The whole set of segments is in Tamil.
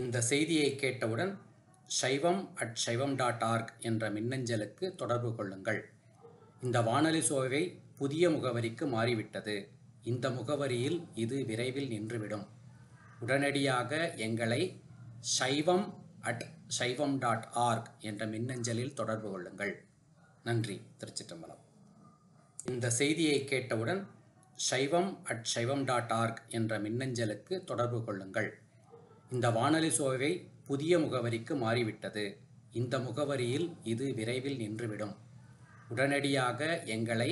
இந்த செய்தியை கேட்டவுடன் saivam@saivam.org என்ற மின்னஞ்சலுக்கு தொடர்பு கொள்ளுங்கள். இந்த வானொலி சோவை புதிய முகவரிக்கு மாறிவிட்டது. இந்த முகவரியில் இது விரைவில் நின்றுவிடும். உடனடியாக எங்களை saivam@saivam.org என்ற மின்னஞ்சலில் தொடர்பு கொள்ளுங்கள். நன்றி. திருச்சிற்றம்பலம். இந்த செய்தியை கேட்டவுடன் saivam@saivam.org என்ற மின்னஞ்சலுக்கு தொடர்பு கொள்ளுங்கள். இந்த வானொலி சோவை புதிய முகவரிக்கு மாறிவிட்டது. இந்த முகவரியில் இது விரைவில் நின்றுவிடும். உடனடியாக எங்களை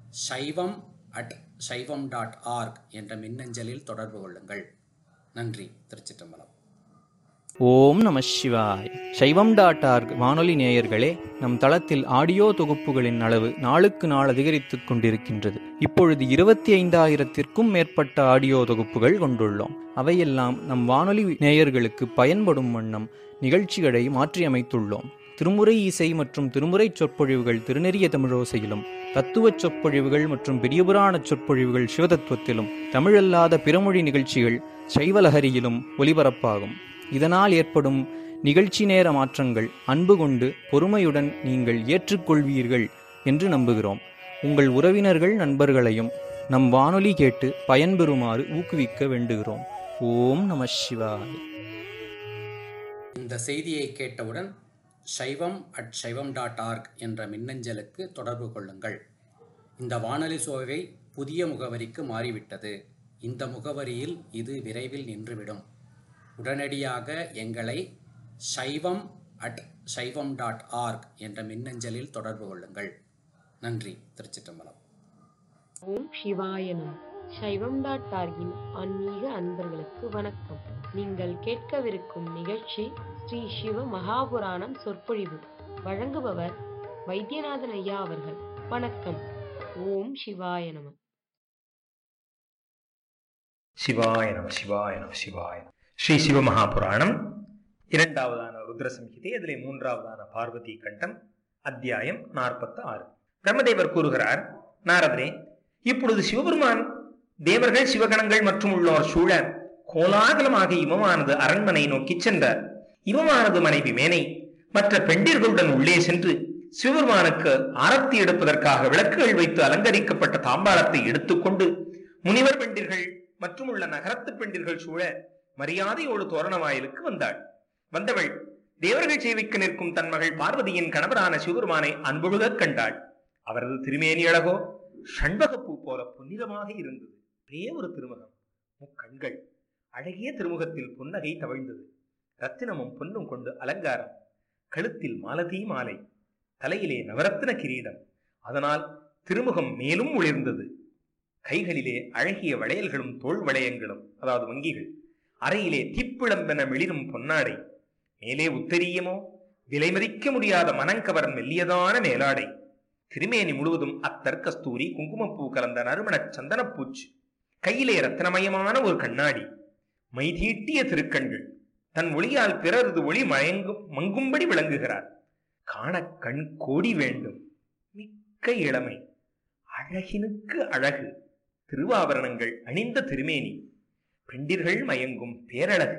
saivam@saivam.org என்ற மின்னஞ்சலில் தொடர்பு கொள்ளுங்கள். நன்றி. திருச்சிற்றம்பலம். ஓம் நம சிவாய். சைவம்.org வானொலி நேயர்களே, நம் தளத்தில் ஆடியோ தொகுப்புகளின் அளவு நாளுக்கு நாள் அதிகரித்துக் கொண்டிருக்கின்றது. இப்பொழுது 25,000-த்திற்கும் மேற்பட்ட ஆடியோ தொகுப்புகள் கொண்டுள்ளோம். அவையெல்லாம் நம் வானொலி நேயர்களுக்கு பயன்படும் வண்ணம் நிகழ்ச்சிகளை மாற்றியமைத்துள்ளோம். திருமுறை இசை மற்றும் திருமுறை சொற்பொழிவுகள் திருநெறிய தமிழோசையிலும், தத்துவச் சொற்பொழிவுகள் மற்றும் பெரியபுராண சொற்பொழிவுகள் சிவதத்துவத்திலும், தமிழல்லாத பிறமொழி நிகழ்ச்சிகள் சைவலஹரியிலும் ஒலிபரப்பாகும். இதனால் ஏற்படும் நிகழ்ச்சி நேர மாற்றங்கள் அன்பு கொண்டு பொறுமையுடன் நீங்கள் ஏற்றுக்கொள்வீர்கள் என்று நம்புகிறோம். உங்கள் உறவினர்கள் நண்பர்களையும் நம் வானொலி கேட்டு பயன்பெறுமாறு ஊக்குவிக்க வேண்டுகிறோம். ஓம் நம சிவாய். இந்த செய்தியை கேட்டவுடன் saivam@saivam.org என்ற மின்னஞ்சலுக்கு தொடர்பு கொள்ளுங்கள். இந்த வானொலி சோவை புதிய முகவரிக்கு மாறிவிட்டது. இந்த முகவரியில் இது விரைவில் நின்றுவிடும். உடனடியாக எங்களை saivam@saivam.org என்ற மின்னஞ்சலில் தொடர்பு கொள்ளுங்கள். நன்றி. திருச்சிற்றம்பலம். ஓம் சிவாய நம. சைவம்.org-இன் ஆன்மீக அன்பர்களுக்கு வணக்கம். நீங்கள் கேட்கவிருக்கும் நிகழ்ச்சி ஸ்ரீ சிவ மகாபுராணம் சொற்பொழிவு. வழங்குபவர் வைத்தியநாதன் ஐயா அவர்கள். வணக்கம். ஓம் சிவாய நம. சிவாய நம. சிவாய நம. சிவாய நம. ஸ்ரீ சிவமகாபுராணம் இரண்டாவதான ருத்ரசம்ஹிதை, அதிலே மூன்றாவதான பார்வதி கண்டம், அத்தியாயம் 46. பிரம்மதேவர் கூறுகிறார், நாரதரே, இப்பொழுது சிவபெருமான் தேவர்கள் சிவகணங்கள் மற்றும் உள்ளோர் சூழ கோலாகலமாக இமமானது அரண்மனை நோக்கி சென்றார். இமமானது மனைவி மேனை மற்ற பெண்டிர்களுடன் உள்ளே சென்று சிவபெருமானுக்கு ஆரத்தி எடுப்பதற்காக விளக்குகள் வைத்து அலங்கரிக்கப்பட்ட தாம்பாளத்தை எடுத்துக்கொண்டு முனிவர் பெண்டிர்கள் மற்றும் உள்ள நகரத்து பெண்டிர்கள் சூழ மரியாதையோடு தோரண வாயிலுக்கு வந்தாள். வந்தவள் தேவர்கள் சேவிக்க நிற்கும் தன் மகள் பார்வதியின் கணவரான சிவபெருமானை அன்பொழுக கண்டாள். அவரது திருமேனி அழகோ ஷண்பகப்பூ போல பொன்னிறமாக இருந்தது. ஒரே ஒரு திருமுகம், முக்கண்கள். அழகிய திருமுகத்தில் புன்னகை தவழ்ந்தது. ரத்தினமும் பொன்னும் கொண்டு அலங்காரம். கழுத்தில் மாலதி மாலை, தலையிலே நவரத்தின கிரீடம். அதனால் திருமுகம் மேலும் ஒளிர்ந்தது. கைகளிலே அழகிய வளையல்களும் தோல் வளையங்களும், அதாவது வங்கிகள். அறையிலே தீப்பிழம்பென மிளிரும் பொன்னாடை. மேலே உத்தரியமோ விலைமதிக்க முடியாத மனங்கவர் மெல்லியதான மேலாடை. திருமேனி முழுவதும் அத்தர், கஸ்தூரி, குங்குமப்பூ கலந்த நறுமணச் சந்தனப்பூச்சு. கையிலே ரத்னமயமான ஒரு கண்ணாடி. மைதீட்டிய திருக்கண்கள். தன் ஒளியால் பிறரது ஒளி மங்கும்படி விளங்குகிறார். காண கண் கோடி வேண்டும். மிக்க இளமை, அழகினுக்கு அழகு. திருவாபரணங்கள் அணிந்த திருமேனி. பெண்டிர்கள் மயங்கும் பேரழகு.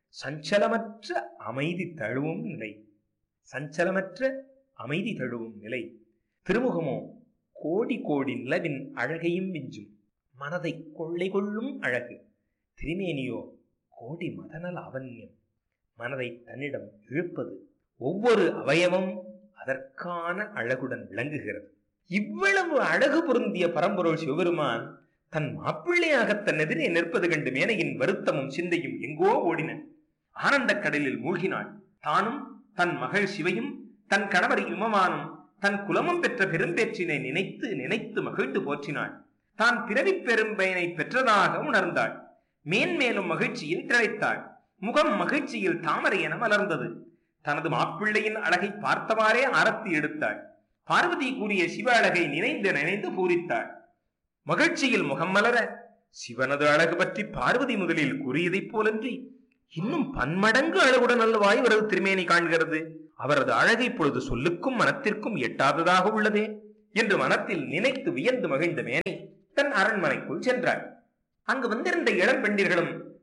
சஞ்சலமற்ற அமைதி தழுவும் நிலை. சஞ்சலமற்ற அமைதி தழுவும் நிலை. திருமுகமோ கோடி கோடி நிலவின் அழகையும் விஞ்சும். மனதை கொள்ளை கொள்ளும் அழகு. திருமேனியோ கோடி மதன லாவண்யம். மனதை தன்னிடம் இழுப்பது. ஒவ்வொரு அவயவம் அதற்கான அழகுடன் விளங்குகிறது. இவ்வளவு அழகு பொருந்திய பரம்பொருள் சிவபெருமான் தன் மாப்பிள்ளையாக தன் எதிரே நிற்பது கண்டு மேனையின் வருத்தமும் சிந்தையும் எங்கோ ஓடின. ஆனந்த கடலில் மூழ்கினாள். தானும் தன் மகள் சிவையும் தன் கணவர் இமமானும் தன் குலமும் பெற்ற பெரும்பேற்றினை நினைத்து நினைத்து மகிழ்ந்து போற்றினாள். தான் பிறவி பெரும்பயனை பெற்றதாக உணர்ந்தாள். மேன்மேலும் மகிழ்ச்சியில் திளைத்தாள். முகம் மகிழ்ச்சியில் தாமரை என மலர்ந்தது. தனது மாப்பிள்ளையின் அழகை பார்த்தவாறே ஆரத்தி எடுத்தாள். பார்வதி கூறிய சிவ அழகை நினைந்து நினைந்து பூரித்தாள். மகிழ்ச்சியில் முகம் மலர சிவனது அழகு பற்றி பார்வதி முதலில் கூறியதைப் போலன்றி இன்னும் பன்மடங்கு அழகுடன் அல்லவா இவரது திருமேனி காண்கிறது. அவரது அழகை இப்பொழுது சொல்லுக்கும் மனத்திற்கும் எட்டாததாக உள்ளதே என்று மனத்தில் நினைத்து வியந்து மகிழ்ந்த மேனை தன் அரண்மனைக்குள் சென்றாள். அங்கு வந்திருந்த இளம் பெண்டிர்களும்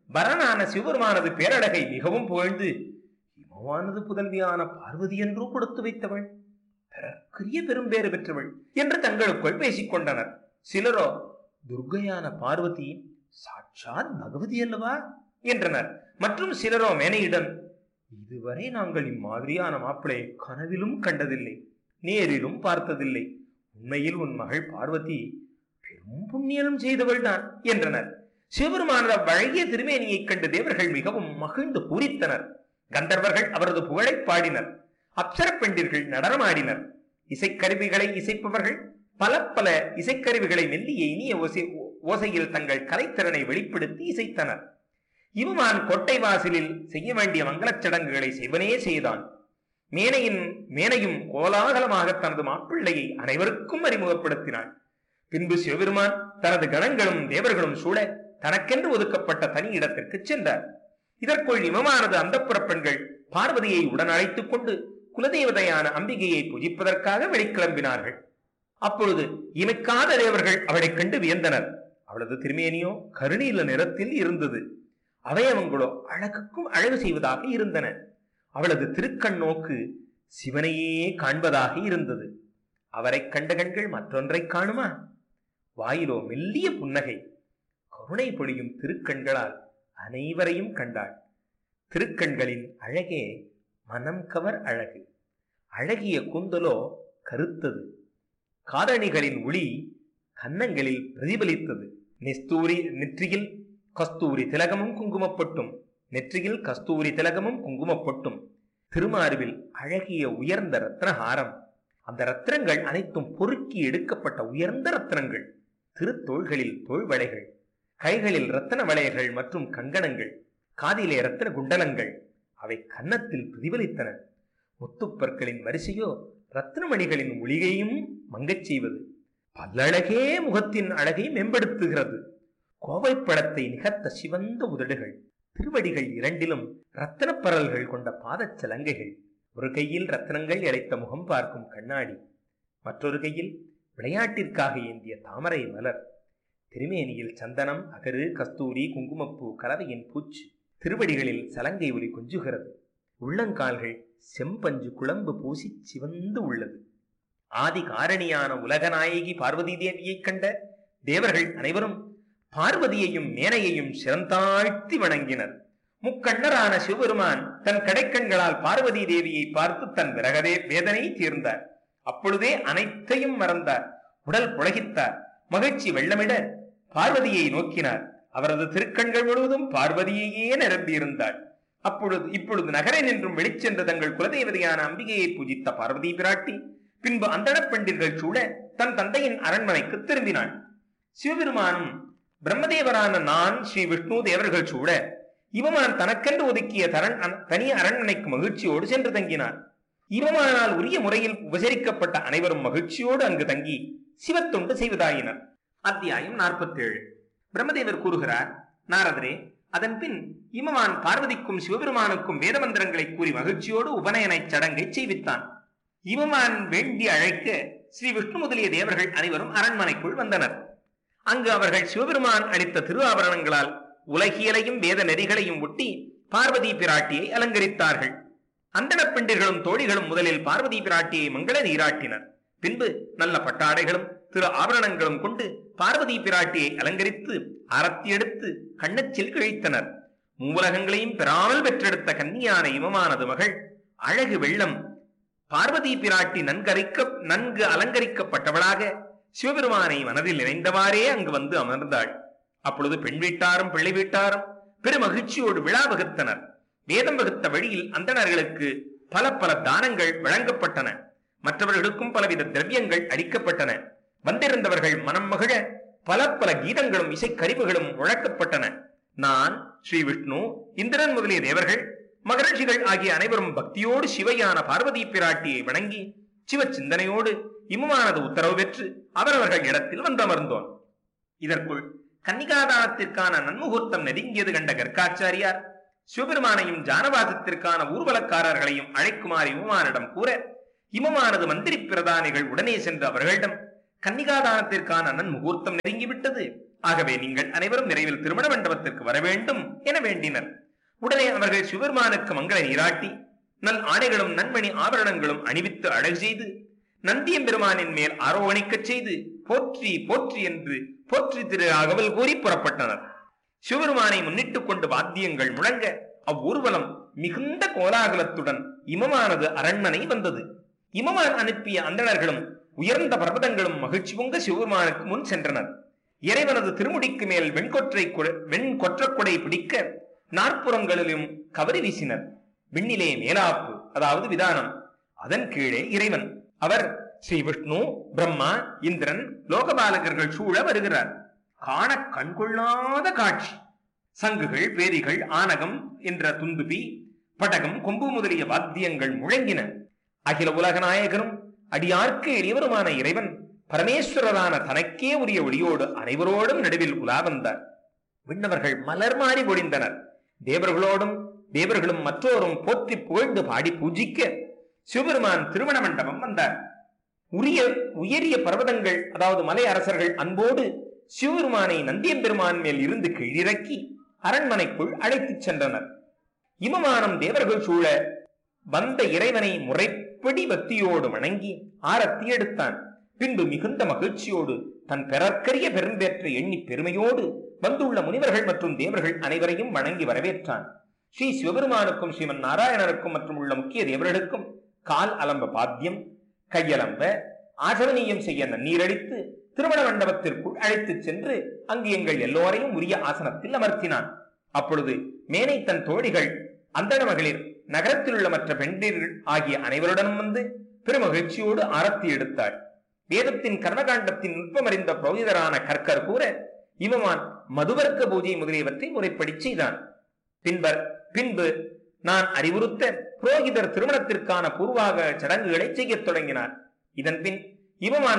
பரனான சிவபெருமானது பேரழகை மிகவும் புகழ்ந்து, இமவானது புதல்வியான பார்வதி என்றும் கொடுத்து வைத்தவள், பிறர்க்குரிய பெரும்பேறு பெற்றவள் என்று தங்களுக்குள் பேசிக் கொண்டனர். சிலரோ, துர்க்கையான பார்வதி சாட்சாத் பகவதி அல்லவா என்றனர். மற்றும் சிலரோ மேனையிடம், இதுவரை நாங்கள் இம்மாதிரியான மாப்பிளை கனவிலும் கண்டதில்லை, நேரிலும் பார்த்ததில்லை. உண்மையில் உன் மகள் பார்வதி பெரும் புண்ணியம் செய்தவள் தான் என்றனர். சிவபெருமானது அவ்வழகிய திருமேனியைக் கண்டு தேவர்கள் மிகவும் மகிழ்ந்து பூரித்தனர். கந்தர்வர்கள் அவரது புகழை பாடினர். அப்சர பெண்டிர்கள் நடனமாடினர். இசைக்கருவிகளை இசைப்பவர்கள் பல பல இசைக்கருவிகளை மெல்லிய இனிய ஓசையில் தங்கள் கலைத்திறனை வெளிப்படுத்தி இசைத்தனர். இவமான் கோட்டை வாசலில் செய்ய வேண்டிய மங்களச் சடங்குகளை சிவனே செய்தான். மேனையும் கோலாகலமாக தனது மாப்பிள்ளையை அனைவருக்கும் அறிமுகப்படுத்தினாள். பின்பு சிவபெருமான் தனது கணங்களும் தேவர்களும் சூழ தனக்கென்று ஒதுக்கப்பட்ட தனி இடத்திற்கு சென்றார். இதற்குள் இமமானது அந்தப்புற பெண்கள் பார்வதியை உடன் அழைத்துக் கொண்டு குலதேவதையான அம்பிகையை பூஜிப்பதற்காக வெளிக்கிளம்பினார்கள். அப்பொழுது இமைக்காத தேவர்கள் அவளை கண்டு வியந்தனர். அவளது திருமேனியோ கருநீல நிறத்தில் இருந்தது. அவயவங்களோ அழகுக்கும் அழகு செய்வதாக இருந்தன. அவளது திருக்கண் நோக்கு சிவனையே காண்பதாக இருந்தது. அவரை கண்ட கண்கள் மற்றொன்றை காணுமா? வாயிலோ மெல்லிய புன்னகை. கருணை பொழியும் திருக்கண்களால் அனைவரையும் கண்டாள். திருக்கண்களின் அழகே மனம் கவர் அழகு. அழகிய கூந்தலோ கருத்தது. காதணிகளின் ஒளி கன்னங்களில் பிரதிபலித்தது. நெற்றியில் கஸ்தூரி திலகமும் குங்குமப்பட்டும் திருமார்பில் அழகிய உயர்ந்த ரத்னஹாரம். அந்த ரத்னங்கள் அனைத்தும் பொறுக்கி எடுக்கப்பட்ட உயர்ந்த ரத்னங்கள். திருத்தோள்களில் தோள்வளைகள், கைகளில் ரத்தன வளையல்கள் மற்றும் கங்கணங்கள், காதிலே ரத்தன குண்டலங்கள். அவை கன்னத்தில் பிரதிபலித்தன. முத்துப்பற்களின் வரிசையோ ரத்னமணிகளின் ஒளிகையும் மங்கச் செய்வது. பல்லழகே முகத்தின் அழகை மேம்படுத்துகிறது. கோவைப்பழத்தை நிகர்த்த சிவந்த உதடுகள். திருவடிகள் இரண்டிலும் ரத்தன பரல்கள் கொண்ட பாதச்சலங்கைகள். ஒரு கையில் ரத்னங்கள் இழைத்த முகம் பார்க்கும் கண்ணாடி, மற்றொரு கையில் விளையாட்டிற்காக ஏந்திய தாமரை மலர். திருமேனியில் சந்தனம், அகரு, கஸ்தூரி, குங்குமப்பூ கலவையின் பூச்சு. திருவடிகளில் சலங்கை ஒலி கொஞ்சுகிறது. உள்ளங்கால்கள் செம்பஞ்சு குழம்பு பூசி சிவந்து உள்ளது. ஆதி காரணியான உலகநாயகி பார்வதி தேவியை கண்ட தேவர்கள் அனைவரும் பார்வதியையும் மேனையையும் சிறந்தாழ்த்தி வணங்கினர். முக்கண்ணரான சிவபெருமான் தன் கடைக்கண்களால் பார்வதி தேவியை பார்த்து தன் விரகதே வேதனை தீர்ந்தார். அப்பொழுதே அனைத்தையும் மறந்தார். உடல் புலகித்தார். மகிழ்ச்சி வெள்ளமிட பார்வதியை நோக்கினார். அவரது திருக்கண்கள் முழுவதும் பார்வதியையே நிரம்பியிருந்தாள். இப்பொழுது நகரை நின்றும் வெளிச்சென்று தங்கள் குலதேவதையான அம்பிகையை பூஜித்த பார்வதி பிராட்டி பின்பு அந்தணப் பெண்டிர்கள் சூழ தன் தந்தையின் அரண்மனைக்கு திரும்பினாள். சிவபெருமானும் பிரம்மதேவரான நான் ஸ்ரீ விஷ்ணு தேவர்கள் சூழ இவமான் தனக்கென்று ஒதுக்கிய தனி அரண்மனைக்கு மகிழ்ச்சியோடு சென்று தங்கினார். இவமானால் உரிய முறையில் உபசரிக்கப்பட்ட அனைவரும் மகிழ்ச்சியோடு அங்கு தங்கி சிவத்தொண்டு செய்வதாயினர். அத்தியாயம் 47. பிரம்மதேவர் கூறுகிறார், நாரதரே, அதன் பின் இமவான் பார்வதிக்கும் சிவபெருமானுக்கும் வேத மந்திரங்களை கூறி மகிழ்ச்சியோடு உபநயனை சடங்கை செய்வித்தான். இமவான் வேண்டி அழைக்க ஸ்ரீ விஷ்ணு முதலிய தேவர்கள் அனைவரும் அரண்மனைக்குள் வந்தனர். அங்கு அவர்கள் சிவபெருமான் அளித்த திரு ஆபரணங்களால் உலகியலையும் வேத நெறிகளையும் ஒட்டி பார்வதி பிராட்டியை அலங்கரித்தார்கள். அந்தணப் பெண்டிர்களும் தோழிகளும் முதலில் பார்வதி பிராட்டியை மங்கள நீராட்டினர். பின்பு நல்ல பட்டாடைகளும் திரு ஆபரணங்களும் கொண்டு பார்வதி பிராட்டியை அலங்கரித்து ஆரத்தி எடுத்து கண்ணச்சில் கிழித்தனர். மூலகங்களையும் பெறாமல் பெற்றெடுத்த கன்னியான இமமானது மகள் அழகு வெள்ளம் பார்வதி பிராட்டி நன்கு அலங்கரிக்கப்பட்டவளாக சிவபெருமானை மனதில் நினைந்தவாறே அங்கு வந்து அமர்ந்தாள். அப்பொழுது பெண் வீட்டாரும் பிள்ளை வீட்டாரும் பெருமகிழ்ச்சியோடு விழா வகுத்தனர். வேதம் வகுத்த வழியில் அந்தணர்களுக்கு பல பல தானங்கள் வழங்கப்பட்டன. மற்றவர்களுக்கும் பலவித திரவியங்கள் அளிக்கப்பட்டன. வந்திருந்தவர்கள் மனம் மகிழ பல பல கீதங்களும் இசைக்கருவிகளும் முழக்கப்பட்டன. நான், ஸ்ரீ விஷ்ணு, இந்திரன் முதலிய தேவர்கள், மகரிஷிகள் ஆகிய அனைவரும் பக்தியோடு சிவையான பார்வதி பிராட்டியை வணங்கி சிவ சிந்தனையோடு இமமானது உத்தரவு பெற்று அவரவர்கள் இடத்தில் வந்தமர்ந்தோம். இதற்குள் கன்னிகாதானத்திற்கான நன்முகூர்த்தம் நெருங்கியது கண்ட கர்க்காச்சாரியார் சிவபெருமானையும் ஜானவாதத்திற்கான ஊர்வலக்காரர்களையும் அழைக்குமாறு இமமானிடம் கூற, இமமானது மந்திரி பிரதானிகள் உடனே சென்று அவர்களிடம் கன்னிகாதானத்திற்கான நன்முகூர்த்தம் நெருங்கிவிட்டது, ஆகவே நீங்கள் அனைவரும் விரைவில் திருமண மண்டபத்திற்கு வர வேண்டும் என வேண்டினர். உடனே அவர்கள் சிவபெருமானுக்கு மங்கள நீராட்டி நல் ஆடைகளும் நன்மணி ஆபரணங்களும் அணிவித்து அழகு செய்து நந்தியம்பெருமானின் மேல் ஆரோகணிக்கச் செய்து போற்றி போற்றி என்று போற்றி திரு அகவல் கூறி புறப்பட்டனர். சிவபெருமானை முன்னிட்டுக் கொண்டு வாத்தியங்கள் முழங்க அவ்வூர்வலம் மிகுந்த கோலாகலத்துடன் இமமானது அரண்மனை வந்தது. இமமான் அனுப்பிய அந்தணர்களும் உயர்ந்த பர்வதங்களும் மகிழ்ச்சி பொங்க சிவபெருமானுக்கு முன் சென்றனர். இறைவனது திருமுடிக்கு மேல் வெண்கொற்றக்குடை பிடிக்க நாற்புறங்களிலும் கவரி வீசினர். விண்ணிலே மேலாப்பு, அதாவது விதானம், அதன் கீழே இறைவன். அவர் ஸ்ரீ விஷ்ணு, பிரம்மா, இந்திரன், லோகபாலகர்கள் சூழ வருகிறார். காண கண்கொள்ளாத காட்சி. சங்குகள், வேதிகள், ஆனகம் என்ற துந்துபி, படகம், கொம்பு முதலிய வாத்தியங்கள் முழங்கின. அகில உலக நாயகரும் அடியார்க்கு எளியவருமான இறைவன் பரமேஸ்வரரான தனக்கே உரிய ஒளியோடு அனைவரோடும் நடுவில் உலா வந்தார். விண்ணவர்கள் மலர் மாறி பொழிந்தனர். தேவர்களும் மற்றோரும் போற்றி புகழ்ந்து பாடி பூஜிக்க சிவபெருமான் திருமண மண்டபம் வந்தார். உயரிய பர்வதங்கள், அதாவது மலை அரசர்கள் அன்போடு சிவபெருமானை நந்தியம்பெருமான் மேல் இருந்து கீழிறக்கி அரண்மனைக்குள் அழைத்துச் சென்றனர். இமமானம் தேவர்கள் சூழ வந்த இறைவனை முறைப்படி பக்தியோடு வணங்கி ஆரத்தி எடுத்தான். பின்பு மிகுந்த மகிழ்ச்சியோடு தன் பெறற்கரிய பெரும்பேற்றை எண்ணி பெருமையோடு வந்துள்ள முனிவர்கள் மற்றும் தேவர்கள் அனைவரையும் வணங்கி வரவேற்றான். ஸ்ரீ சிவபெருமானுக்கும் ஸ்ரீமன் நாராயணருக்கும் மற்றும் உள்ள முக்கிய தேவர்களுக்கும் கால் அலம்ப பாத்தியம், கையலம்ப ஆசவனீயம் செய்ய நன்னீரடித்து திருமண மண்டபத்திற்குள் அழைத்துச் சென்று அங்கு எங்கள் எல்லோரையும் உரிய ஆசனத்தில் அமர்த்தினான். அப்பொழுது மேனை தன் தோழிகள், அந்தண மகளிர், நகரத்தில் உள்ள மற்ற பெண்டீர்கள் ஆகிய அனைவருடனும் வந்து பெருமகிழ்ச்சியோடு ஆரத்தி எடுத்தாள். வேதத்தின் கர்மகாண்டத்தின் நுட்பமறிந்த புரோகிதரான கற்கர் கூற இமமான் மதுவர்க்க பூஜை முதலியவற்றை முறைப்படி செய்தான். பின்பு நான் அறிவுறுத்த புரோகிதர் திருமணத்திற்கான பூர்வாக சடங்குகளை செய்யத் தொடங்கினார். இதன் பின் இமமான்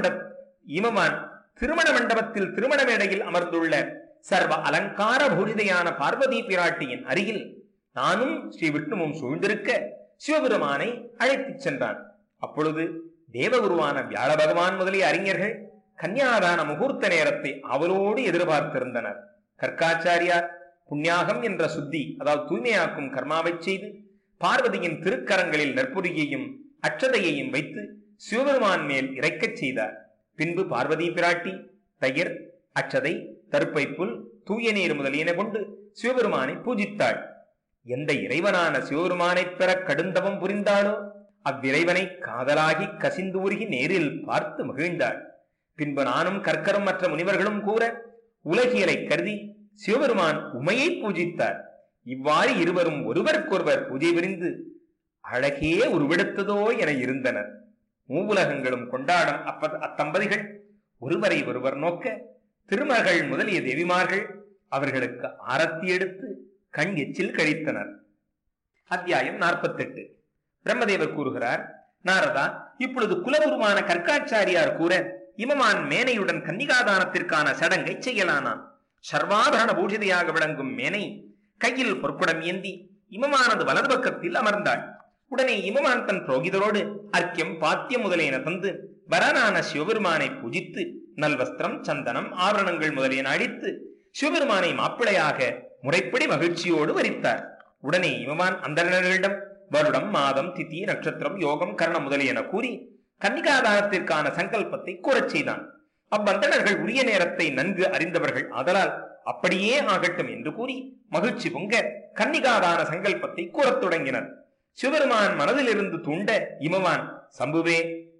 திருமண மண்டபத்தில் திருமண மேடையில் அமர்ந்துள்ள சர்வ அலங்கார பூரிதையான பார்வதி பிராட்டியின் அருகில் நானும் ஸ்ரீ விஷ்ணுவும் சூழ்ந்திருக்க சிவபெருமானை அழைத்துச் சென்றான். அப்பொழுது தேவகுருவான வியாழ பகவான் முதலிய அறிஞர்கள் கன்னியாதான முகூர்த்த நேரத்தை அவளோடு எதிர்பார்த்திருந்தனர். கர்க்காச்சாரியார் புண்ணியாகம் என்ற சுத்தி, அதாவது தூய்மையாக்கும் கர்மாவை செய்து பார்வதியின் திருக்கரங்களில் நற்புரியையும் அட்சதையையும் வைத்து சிவபெருமான் மேல் இறைக்கச் செய்தார். பின்பு பார்வதி பிராட்டி தயிர், அட்சதை, தருப்பை புல், தூய நீர் முதலியன கொண்டு சிவபெருமானை பூஜித்தாள். எந்த இறைவனான சிவபெருமானை பெற கடுந்தவம் புரிந்தாளோ அவ்விறைவனை காதலாகி கசிந்து உருகி நேரில் பார்த்து மகிழ்ந்தாள். பின்பு நானும் கற்கரும் மற்ற முனிவர்களும் கூற உலகியலை கருதி சிவபெருமான் உமையை பூஜித்தார். இவ்வாறு இருவரும் ஒருவருக்கொருவர் பூஜை புரிந்து அழகே உருவெடுத்ததோ என இருந்தனர். மூவுலகங்களும் கொண்டாடும் அத்தம்பதிகள் ஒருவரை ஒருவர் நோக்க திருமகள் முதலிய தேவிமார்கள் அவர்களுக்கு ஆரத்தி எடுத்து கண் எச்சில் கழித்தனர். அத்தியாயம் 48. பிரம்மதேவர் கூறுகிறார், நாரதா, இப்பொழுது குலகுருவான கர்க்காச்சாரியார் கூற இமமான் மேனையுடன் கன்னிகாதானத்திற்கான சடங்கை செய்யலானான். சர்வாபரண பூஜிதையாக விளங்கும் மேனை கையில் பொற்குடம் ஏந்தி இமமானது வலது பக்கத்தில் அமர்ந்தாள். உடனே இமமான் தன் புரோகிதரோடு அர்க்கியம், பாத்தியம் முதலியன தந்து வரனான சிவபெருமானை பூஜித்து நல்வஸ்திரம், சந்தனம், ஆபரணங்கள் முதலியன அடித்து சிவபெருமானை மாப்பிளையாக முறைப்படி மகிழ்ச்சியோடு வரித்தார். உடனே இமமான் அந்தணர்களிடம் வருடம், மாதம், திதி, நட்சத்திரம், யோகம், கரணம் முதலியன கூறி கன்னிகாதானத்திற்கான சங்கல்பத்தை கூறச் செய்தான். அவ்வந்தணர்கள் உரிய நேரத்தை நன்கு அறிந்தவர்கள் ஆதலால் அப்படியே ஆகட்டும் என்று கூறி மகிழ்ச்சி பொங்க கன்னிகாதான சங்கல்பத்தை கூறத் தொடங்கினர். சிவபெருமான் மனதிலிருந்து தூண்ட இமவான், சம்புவே,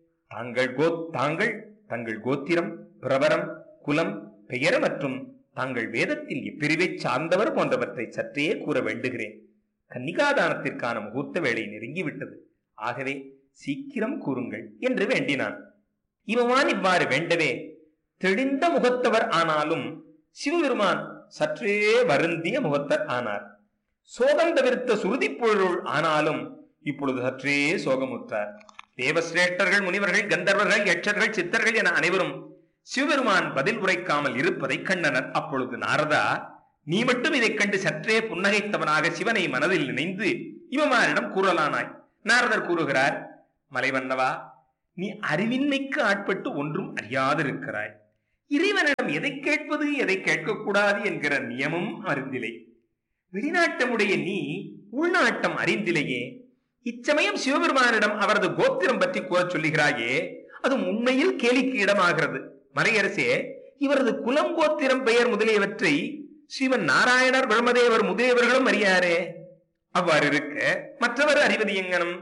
தங்கள் கோத்திரம், பிரபரம், குலம், பெயர் மற்றும் தாங்கள் வேதத்தில் எப்பிரிவை சார்ந்தவர் போன்றவற்றை சற்றே கூற வேண்டுகிறேன். கன்னிகாதானத்திற்கான முகூர்த்த வேலை நெருங்கிவிட்டது. ஆகவே சீக்கிரம் கூறுங்கள் என்று வேண்டினான். இமவான் இவ்வாறு வேண்டவே தெளிந்த முகத்தவர் ஆனாலும் சிவபெருமான் சற்றே வருந்திய முகத்தர் ஆனார். சோகம் தவிர்த்த சுருதி பொருள் ஆனாலும் இப்பொழுது சற்றே சோகமுற்றார். தேவசிரேஷ்டர்கள், முனிவர்கள், கந்தர்வர்கள், யட்சர்கள், சித்தர்கள் என அனைவரும் சிவபெருமான் பதில் உரைக்காமல் இருப்பதை கண்டனர். அப்பொழுது நாரதா, நீ மட்டும் இதைக் கண்டு சற்றே புன்னகைத்தவனாக சிவனை மனதில் நினைந்து இவமானிடம் கூறலானாய். நாரதர் கூறுகிறார், மலைவண்ணவா, நீ அறிவின்மைக்கு ஆட்பட்டு ஒன்றும் அறியாதிருக்கிறாய். இறைவனிடம் எதை கேட்பது எதை கேட்கக்கூடாது என்கிற நியமம் அறிந்திலை. வெளிநாட்டமுடைய நீ உள்நாட்டம் அறிந்திலையே. இச்சமயம் சிவபெருமானிடம் அவரது கோத்திரம் பற்றி கூற சொல்லுகிறாயே, அது உண்மையில் கேலிக்கு இடமாகிறது. மலையரசே, இவரது குலம், கோத்திரம், பெயர் முதலியவற்றை ஸ்ரீமன் நாராயணர், பிரம்மதேவர் முதலியவர்களும் அறியாரே. அவ்வாறு இருக்க மற்றவர் அறிவது எங்கனம்?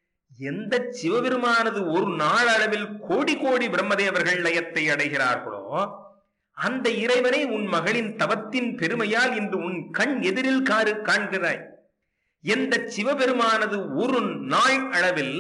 எந்த சிவபெருமானது ஒரு நாள் அளவில் கோடி கோடி பிரம்மதேவர்கள் லயத்தை அடைகிறார்களோ அந்த இறைவனை உன் மகளின் தவத்தின் பெருமையால் இன்று உன் கண் எதிரில் காண்கிறாய். எந்த சிவபெருமானது ஒரு நாள் அளவில்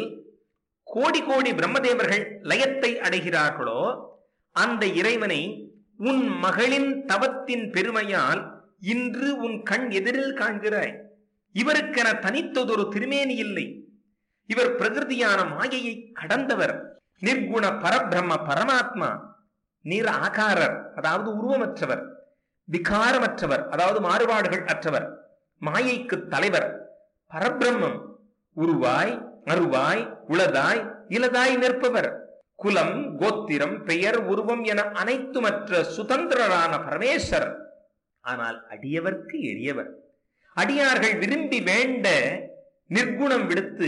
கோடி கோடி பிரம்மதேவர்கள் லயத்தை அடைகிறார்களோ அந்த இறைவனை உன் மகளின் தவத்தின் பெருமையால் இன்று உன் கண் எதிரில் காண்கிறாய். இவருக்கென தனித்ததொரு திருமேனி இல்லை. இவர் பிரகிருதியான மாயையை கடந்தவர். நிர்குண பரபிரம்ம பரமாத்மா. நிற ஆகாரர், அதாவது உருவமற்றவர். விகாரமற்றவர், அதாவது மாறுபாடுகள் அற்றவர். மாயைக்கு தலைவர். பரபிரம்மம் உருவாய் அருவாய் உளதாய் இலதாய் நிற்பவர். குலம், கோத்திரம், பெயர், உருவம் என அனைத்துமற்ற சுதந்திரரான பரமேஸ்வர். ஆனால் அடியவர்க்கு எளியவர். அடியார்கள் விரும்பி வேண்ட நிர்குணம் விடுத்து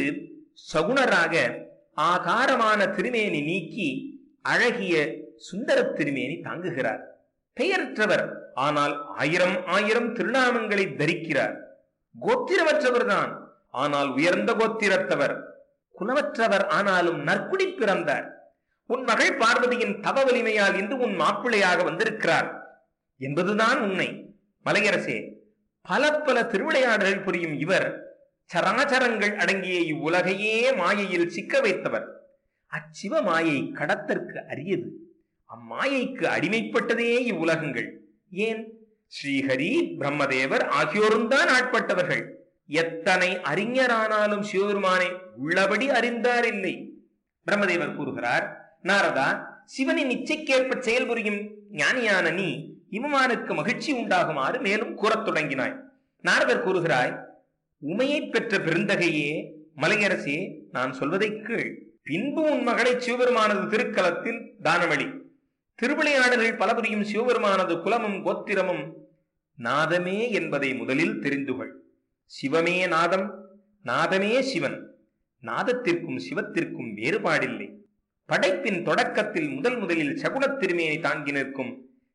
சகுணராக ஆகாரமான திருமேனி நீக்கி அழகிய சுந்தர திருமேனி தாங்குகிறார். பெயரற்றவர், ஆனால் ஆயிரம் ஆயிரம் திருநாமங்களை தரிக்கிறார். கோத்திரமற்றவர்தான், ஆனால் உயர்ந்த கோத்திரத்தவர். குலமற்றவர், ஆனாலும் நற்குடி பிறந்தார். உன் மகள் பார்வதியின் தவ வலிமையால் இன்று உன் மாப்பிள்ளையாக வந்திருக்கிறார் என்பதுதான் உண்மை. மலையரசே, பல பல திருவிளையாடல்கள் புரியும் இவர் சராச்சரங்கள் அடங்கிய இவ்வுலகையே மாயையில் சிக்க வைத்தவர். அச்சிவ மாயை கடத்தற்கு அரியது. அம்மாயைக்கு அடிமைப்பட்டதே இவ்வுலகங்கள். ஏன், ஸ்ரீஹரி, பிரம்மதேவர் ஆகியோரும் தான் ஆட்பட்டவர்கள். எத்தனை அறிஞரானாலும் சிவபெருமானை உள்ளபடி அறிந்தார் இல்லை. பிரம்மதேவர் கூறுகிறார், நாரதா, சிவனின் இச்சைக்கேற்ப செயல்புரியும் ஞானியான நீ இமமானுக்கு மகிழ்ச்சி உண்டாகுமாறு மேலும் கூறத் தொடங்கினாய். நாரதர் கூறுகிறாய், உமையை பெற்ற பெருந்தகையே, மலையரசே, நான் சொல்வதை கேள். பின்பு உன் மகளை சிவபெருமானது திருக்கலத்தில் தானமளி. திருவிளையாடல்கள் பலபுரியும் சிவபெருமானது குலமும் கோத்திரமும் நாதமே என்பதை முதலில் தெரிந்துகொள். சிவமே நாதம், நாதமே சிவன். நாதத்திற்கும் சிவத்திற்கும் வேறுபாடில்லை. படைப்பின் தொடக்கத்தில் முதலில் சகுனத் திருமேனி தாங்கி நிற்கும்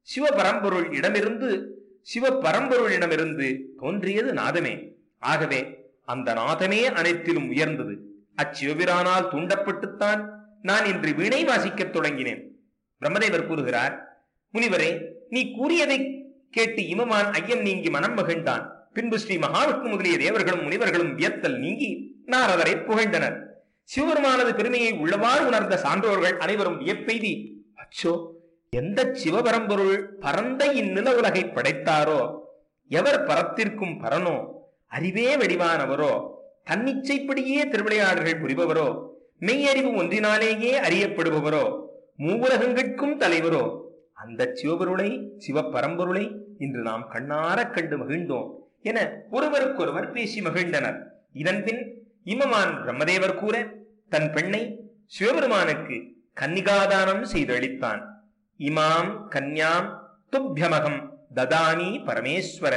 சிவபரம்பொருளிடமிருந்து தோன்றியது நாதமே. ஆகவே அந்த நாதமே அனைத்திலும் உயர்ந்தது. அச்சிவபிரானால் தூண்டப்பட்டுத்தான் நான் இன்று வீணை வாசிக்கத் தொடங்கினேன். பிரம்மதேவர் கூறுகிறார், முனிவரே, நீ கூறியதை கேட்டு இமமான் ஐயம் நீங்கி மனம் மகிழ்ந்தான். பின்பு ஸ்ரீ மகாவிஷ்ணு முதலிய தேவர்களும் முனிவர்களும் வியத்தல் நீங்கி நாரதரை புகழ்ந்தனர். சிவபெருமானது பெருமையை உள்ளவாறு உணர்ந்த சான்றோர்கள் அனைவரும் வியப்பெய்தி, அச்சோ, எந்த சிவபரம்பொருள் பரந்த இந்நில உலகை படைத்தாரோ, எவர் பரத்திற்கும் பரனோ, அறிவே வடிவானவரோ, தன்னிச்சைப்படியே திருவிளையாடல்கள் புரிபவரோ, மெய்யறிவு ஒன்றினாலேயே அறியப்படுபவரோ, மூவுலகங்களுக்கும் தலைவரோ, அந்த சிவபொருளை, சிவபரம்பொருளை இன்று நாம் கண்ணார கண்டு மகிழ்ந்தோம் என ஒருவருக்கொருவர் பேசி மகிழ்ந்தனர். இதன்பின் இமமான் பிரம்மதேவர் கூற தன் பெண்ணை சிவபெருமானுக்கு கன்னிகாதானம் செய்து அளித்தான். இமாம் கன்யாம் துப்யமகம் ததாமி பரமேஸ்வர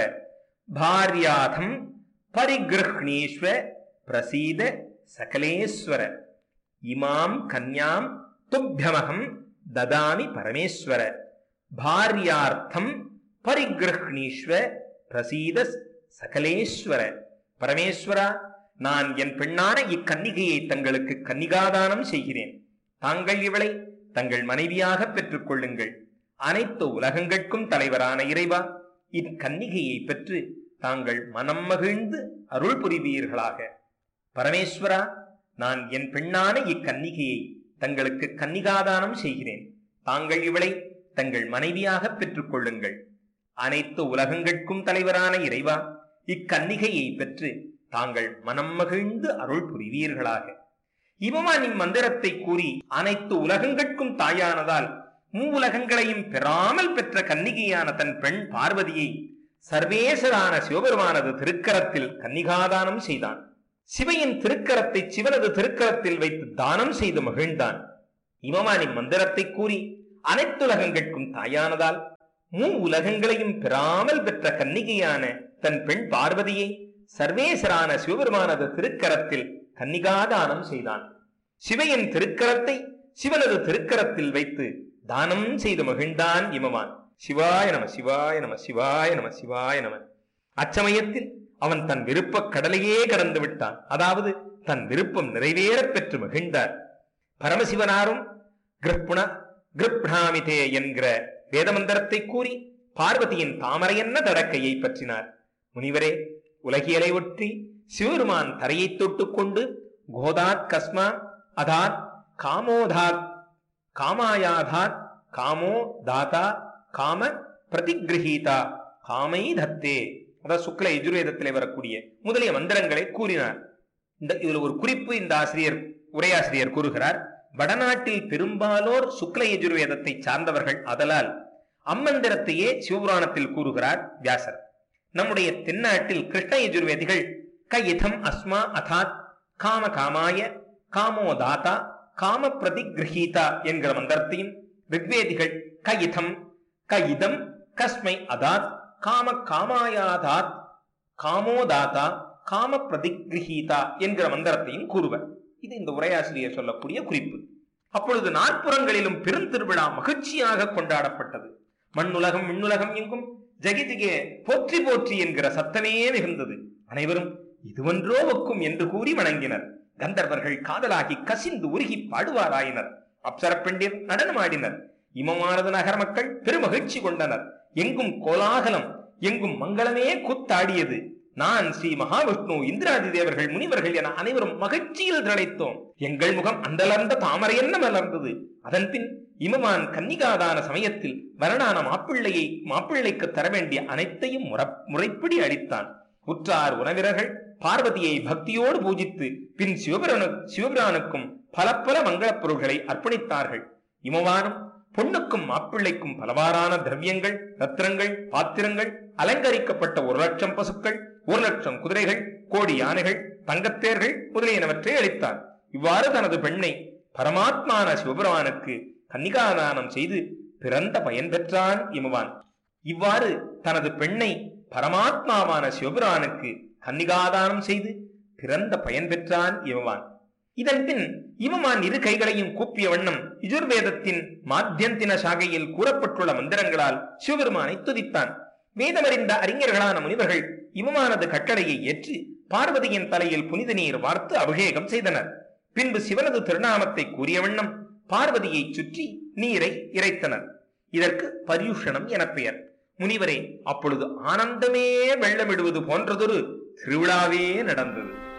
பாரியாதம் பரிகிருஹ்ணீஸ்வ பிரசீத சகலேஸ்வர. இமாம் கன்யாம் துப்யமகம் ததாமி பரமேஸ்வர பாரியார்த்தம் பரிகிருஹ்ணீஸ்வ பிரசீத சகலேஸ்வர. பரமேஸ்வரா, நான் என் பெண்ணான இக்கன்னிகையை தங்களுக்கு கன்னிகாதானம் செய்கிறேன். தாங்கள் இவளை தங்கள் மனைவியாக பெற்றுக் கொள்ளுங்கள். அனைத்து உலகங்களுக்கும் தலைவரான இறைவா, இக்கன்னிகையை பெற்று தாங்கள் மனம் மகிழ்ந்து அருள் புரிவீர்களாக. பரமேஸ்வரா, நான் என் பெண்ணான இக்கன்னிகையை தங்களுக்கு கன்னிகாதானம் செய்கிறேன். தாங்கள் இவளை தங்கள் மனைவியாக பெற்றுக் கொள்ளுங்கள். அனைத்து உலகங்களுக்கும் தலைவரான இறைவா, இக்கன்னிகையை பெற்று தாங்கள் மனம் மகிழ்ந்து அருள் புரிவீர்களாக. இவமான் இம்மந்திரத்தை கூறி அனைத்து உலகங்களுக்கும் தாயானதால் மூவுலகங்களையும் பெறாமல் பெற்ற கன்னிகையான தன் பெண் பார்வதியை சர்வேசரான சிவபெருமானது திருக்கரத்தில் கன்னிகாதானம் செய்தான். சிவையின் திருக்கரத்தை சிவனது திருக்கரத்தில் வைத்து தானம் செய்து மகிழ்ந்தான். இவமானின் மந்திரத்தை கூறி அனைத்துலகங்கட்கும் தாயானதால் உலகங்களையும் பெறாமல் பெற்ற கன்னிகையான தன் பெண் பார்வதியை சர்வேசரான சிவபெருமானது திருக்கரத்தில் கன்னிகாதானம் செய்தான். சிவையின் திருக்கரத்தை சிவனது திருக்கரத்தில் வைத்து தானம் செய்து மகிழ்ந்தான் இமவான். சிவாய நம சிவாய நம சிவாய நம சிவாய நம. அச்சமயத்தில் அவன் தன் விருப்ப கடலையே கடந்து விட்டான். அதாவது தன் விருப்பம் நிறைவேறப் பெற்று மகிழ்ந்தார். பரமசிவனாரும் கிருப்ணாமிதே என்கிற வேதமந்திரத்தை கூறி பார்வதியின் தாமரையன்ன தடக்கையை பற்றினார். முனிவரே, உலகியலை ஒற்றி சிவருமான் தரையை தொட்டுக் கொண்டு கோதாத் கஸ்மா அதாத் காமோதாத் காமாயாதாத் காமோ தாதா காம பிரதிகிரஹீதா காமை தத்தே, அதாவது சுக்ல யஜுர்வேதத்திலே வரக்கூடிய முதலிய மந்திரங்களை கூறினார். இதுல ஒரு குறிப்பு இந்த உரையாசிரியர் கூறுகிறார். வடநாட்டில் பெரும்பாலோர் சுக்ல யஜுர்வேதத்தை சார்ந்தவர்கள். அதலால் அம்மந்திரத்தையே சிவபுராணத்தில் கூறுகிறார் வியாசர். நம்முடைய தென்னாட்டில் கிருஷ்ண யஜுர்வேதிகள் கைதம் அஸ்மா அதாத் காம காமாய காமோ தாத்தா காம பிரதிகிரஹீதா என்கிற மந்திரத்தையும், ரிக்வேதிகள் கைதம் கஸ்மை அதாத் காம காமாயாதாத் காமோ தாத்தா காம பிரதிகிரஹீதா என்கிற மந்திரத்தையும் கூறுவர். இது இந்த உரையாசிரியர் சொல்லக்கூடிய குறிப்பு. அப்பொழுது நாற்புறங்களிலும் பெருந்திருவிழா மகிழ்ச்சியாக கொண்டாடப்பட்டது. மண்ணுலகம் விண்ணுலகம் எங்கும் ஜெகிதிகே போற்றி போற்றி என்கிற சத்தமே மிகுந்தது. அனைவரும் இதுவன்றோ ஒக்கும் என்று கூறி வணங்கினர். கந்தர்வர்கள் காதலாகி கசிந்து உருகி பாடுவாராயினர். அப்சர பெண்டிர் நடனமாடினர். இமமானது நகர மக்கள் பெருமகிழ்ச்சி கொண்டனர். எங்கும் கோலாகலம், எங்கும் மங்களமே கூத்தாடியது. நான் ஸ்ரீ மகாவிஷ்ணு, இந்திராதி தேவர்கள், முனிவர்கள் என அனைவரும் மகிழ்ச்சியில் திளைத்தோம். எங்கள் முகம் அந்தளர்ந்த தாமரை என்ன மலர்ந்தது. அதன் பின் இமமான் கன்னிகாதான சமயத்தில் வரணான மாப்பிள்ளைக்கு தர வேண்டிய அனைத்தையும் முறைப்படி அளித்தான். உற்றார் உறவினர்கள் பார்வதியை பக்தியோடு பூஜித்து பின் சிவபிரானுக்கும் பல பல மங்களப் பொருள்களை அர்ப்பணித்தார்கள். இமவானும் பொண்ணுக்கும் மாப்பிள்ளைக்கும் பலவாறான திரவியங்கள், ரத்தினங்கள், பாத்திரங்கள், அலங்கரிக்கப்பட்ட 1,00,000 பசுக்கள், 1,00,000 குதிரைகள், கோடி யானைகள், தங்கத்தேர்கள் முதலியனவற்றை அளித்தார். இவ்வாறு தனது பெண்ணை பரமாத்மான சிவபெருமானுக்கு கன்னிகாதானம் செய்து பிறந்த பயன் பெற்றான் இமவான். இவ்வாறு தனது பெண்ணை பரமாத்மாவான சிவபெருமானுக்கு கன்னிகாதானம் செய்து பிறந்த பயன் பெற்றான் இமவான். இதன் பின் இமமான் இரு கைகளையும் கூப்பிய வண்ணம் யஜுர்வேதத்தின் மாத்தியந்தின சாகையில் கூறப்பட்டுள்ள மந்திரங்களால் சிவபெருமானை துதித்தான். வேதமறிந்த அறிஞர்களான முனிவர்கள் இமமானது கட்டளையை ஏற்று பார்வதியின் தலையில் புனித நீர் வார்த்து அபிஷேகம் செய்தனர். பின்பு சிவனது திருநாமத்தை கூறிய வண்ணம் பார்வதியை சுற்றி நீரை இறைத்தனர். இதற்கு பர்யுஷணம் என பெயர். முனிவரே, அப்பொழுது ஆனந்தமே வெள்ளமிடுவது போன்றதொரு திருவிழாவே நடந்தது.